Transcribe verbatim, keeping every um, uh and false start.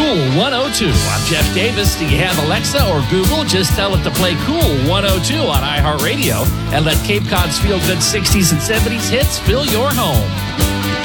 Cool one oh two. I'm Jeff Davis. Do you have Alexa or Google? Just tell it to play Cool one oh two on iHeartRadio and let Cape Cod's feel-good sixties and seventies hits fill your home.